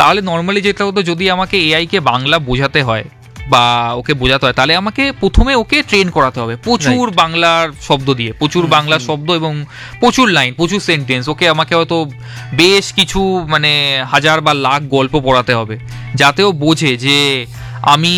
তাহলে নর্মালি যেটা হতো, যদি আমাকে এআই কে বাংলা বোঝাতে হয় বা ওকে বোঝাতে হয়, তাহলে আমাকে প্রথমে ওকে ট্রেন করাতে হবে প্রচুর বাংলার শব্দ দিয়ে, প্রচুর বাংলার শব্দ এবং প্রচুর লাইন, প্রচুর সেন্টেন্স। ওকে আমাকে হয়তো বেশ কিছু মানে হাজার বা লাখ গল্প পড়াতে হবে, যাতে ও বোঝে যে আমি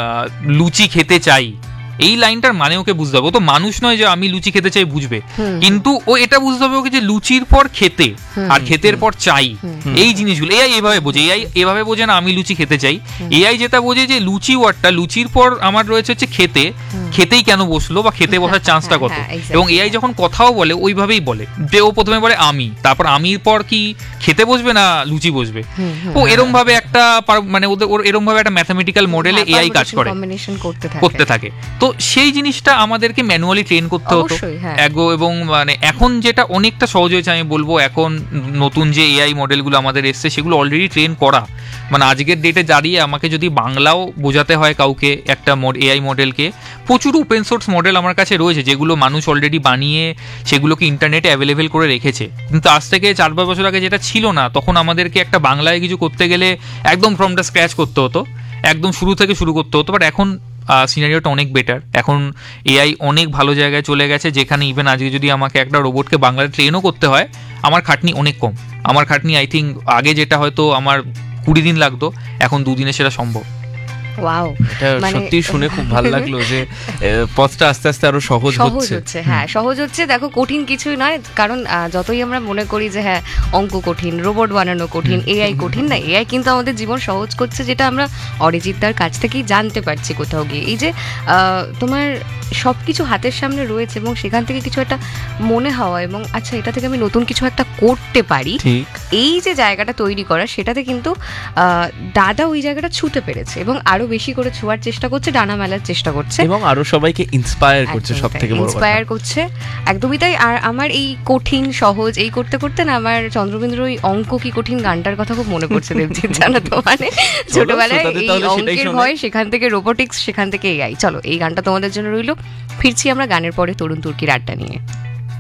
লুচি খেতে চাই, এই লাইনটার মানে ওকে বুঝতে হবে। ও তো মানুষ নয় যে আমি লুচি খেতে চাই বুঝবে, কিন্তু ও এটা বুঝতে হবে ওকে যে লুচির পর খেতে আর খেতের পর চাই, এই জিনিসগুলো এআই এভাবে বোঝে। এআই এভাবে বোঝে না আমি লুচি খেতে চাই, এআই যেটা বোঝে যে লুচি ওয়ার্ডটা, লুচির পর আমার রয়েছে হচ্ছে খেতে, খেতেই কেন বসলো বা খেতে বসার চান্সটা কত। এবং এআই যখন কথাও বলে ওইভাবেই বলে, যে ও প্রথমে বলে আমি, তারপর আমির পর কি খেতে বসবে না লুচি বসবে। ও এরম ভাবে একটা মানে ওর এরম ভাবে একটা ম্যাথামেটিক্যাল মডেলে এআই কাজ করে, করতে থাকে। তো সেই জিনিসটা আমাদেরকে ম্যানুয়ালি ট্রেন করতে হতো এবং মানে এখন যেটা অনেকটা সহজ হয়েছে আমি বলবো, এখন নতুন যে এআই মডেলগুলো আমাদের এসছে সেগুলো অলরেডি ট্রেন করা। মানে আজকের ডেটে দাঁড়িয়ে আমাকে যদি বাংলাও বোঝাতে হয় কাউকে, একটা এআই মডেলকে, প্রচুর ওপেন সোর্স মডেল আমার কাছে রয়েছে যেগুলো মানুষ অলরেডি বানিয়ে সেগুলোকে ইন্টারনেটে অ্যাভেলেবেল করে রেখেছে। কিন্তু আজ থেকে 4-5 বছর আগে যেটা ছিল না, তখন আমাদেরকে একটা বাংলায় কিছু করতে গেলে একদম ফ্রম দ্য স্ক্র্যাচ করতে হতো, একদম শুরু থেকে শুরু করতে হতো। বাট এখন সিনারিওটা অনেক বেটার, এখন এআই অনেক ভালো জায়গায় চলে গেছে, যেখানে ইভেন আজকে যদি আমাকে একটা রোবটকে বাংলায় ট্রেনও করতে হয়, আমার খাটনি অনেক কম। আমার খাটনি আই থিঙ্ক আগে যেটা হয়তো আমার 20 দিন লাগতো, এখন 2 দিনে সেটা সম্ভব। ওয়াও, এটা সত্যি শুনে খুব ভালো লাগলো যে পথটা আস্তে আস্তে আরো সহজ হচ্ছে। হ্যাঁ, সহজ হচ্ছে। দেখো, কঠিন কিছুই নয়, কারণ যতই আমরা মনে করি যে হ্যাঁ অঙ্ক কঠিন, রোবট বানানো কঠিন, এআই কঠিন, না, এআই কিন্তু আমাদের জীবন সহজ করছে, যেটা আমরা অরিজিৎদার কাছ থেকেই জানতে পারছি কোথাও গিয়ে। এই যে তোমার সব কিছু হাতের সামনে রয়েছে এবং সেখান থেকে কিছু একটা মনে হওয়া এবং আচ্ছা এটা থেকে আমি নতুন কিছু একটা করতে পারি, এই যে জায়গাটা তৈরি করা, সেটাতে কিন্তু দাদা ওই জায়গাটা ছুঁতে পেরেছে এবং আরো বেশি করে ছোঁয়ার চেষ্টা করছে, ডানা মেলার চেষ্টা করছে এবং আরো সবাইকে ইন্সপায়ার করছে, সবথেকে বড় কথা ইন্সপায়ার করছে। একদমই তাই। আর আমার এই কঠিন সহজ এই করতে করতে না, আমার চন্দ্রবিন্দুর ওই অঙ্ক কি কঠিন গানটার কথা খুব মনে পড়ছে দেবজিৎ, জানো তো, মানে ছোটবেলায় এই অঙ্কের ভয়, সেখান থেকে রোবোটিক্স, সেখান থেকে এআই। চলো এই গানটা তোমাদের জন্য রইলো, ফিরছি আমরা গানের পরে তরুণ তুর্কির আড্ডা নিয়ে।